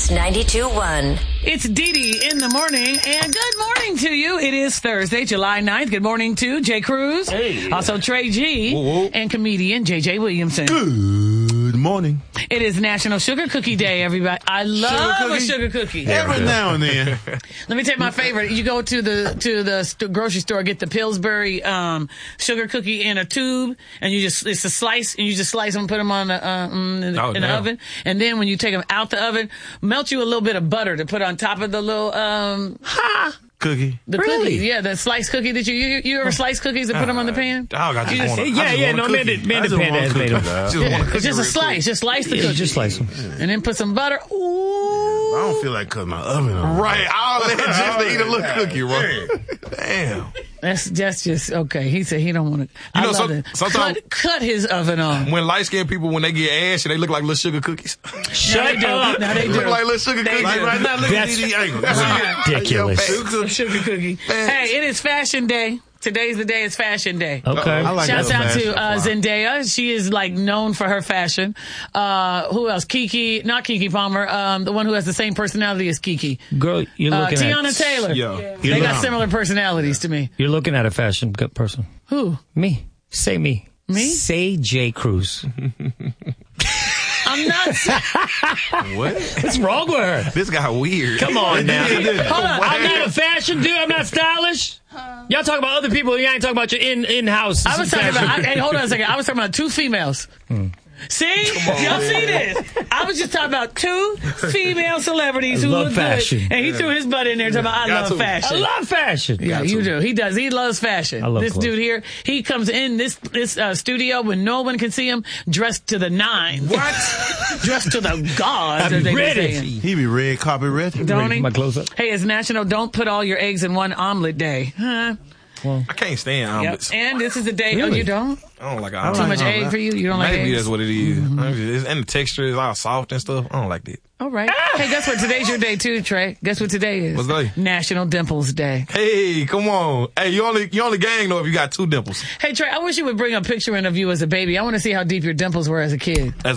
Kicks 92.1. It's Dee Dee in the morning, and good morning to you. It is Thursday, July 9th. Good morning to Jay Cruz. Hey. Also Trey G. Whoa. And comedian JJ Williamson. Good morning. It is National Sugar Cookie Day, everybody. I love a sugar cookie. Every now and then. Let me tell you my favorite. You go to the grocery store, get the Pillsbury sugar cookie in a tube, and it's a slice, and you just slice them, put them on in the oven, and then when you take them out the oven, melt you a little bit of butter to put on top of the little Cookie. the cookie. Yeah, the sliced cookie that you ever slice cookies and put them on the pan? Dog, I just want Amanda Panda has made them. It's just a slice. Just slice the cookie. Just slice them. And then put some butter. Ooh. I don't feel like cutting my oven on. Right. All that just to eat a little cookie, bro. Damn. That's just okay. He said he don't want to. You know, I love it. sometimes cut his oven on. when light-skinned people, when they get ashy, they look like little sugar cookies. Shut up. Now they do. Look like little sugar cookies. do. Right now, look at That's DD angle. ridiculous. Sugar cookie. Hey, it is fashion day. Today's the day. It's fashion day. Okay. I like Shouts that out to fashion. Zendaya. She is like known for her fashion. Who else? Not Keke Palmer. The one who has the same personality as Keke. Girl, you're looking Tiana at Taylor. Yeah. They got similar personalities to me. You're looking at a fashion good person. Who? Me. Say me. Me? Say Jay Cruz. I'm not. What? What's wrong with her? This guy weird. Come on now. Hold on. I'm not a fashion dude. I'm not stylish. Y'all talking about other people. You ain't talking about your in-house. I was talking fashion. about. Hey, hold on a second. I was talking about two females. See? Y'all see this? I was just talking about two female celebrities who love look fashion. good. And he threw his butt in there talking about, I Got love to. fashion. I love fashion. Yeah, you do. He does. He loves fashion. I love this clothes. dude here, he comes in this studio when no one can see him, dressed to the nines. What? Dressed to the gods, I'm as they be ready. saying. He be red carpet ready. Don't he? My clothes up. Hey, it's National Don't Put All Your Eggs in One Omelet Day. Huh? I can't stand Yep. omelets. And this is the day. Oh, Really? you don't? I don't like Too omelets. much egg for you? You don't like Maybe eggs? that's what it is. And the texture is all soft and stuff. I don't like that. All right. Hey, guess what? Today's your day too, Trey. Guess what today is? What's day? National Dimples Day. Hey, come on. Hey, you only gang though if you got two dimples. Hey, Trey, I wish you would bring a picture in of you as a baby. I want to see how deep your dimples were as a kid. As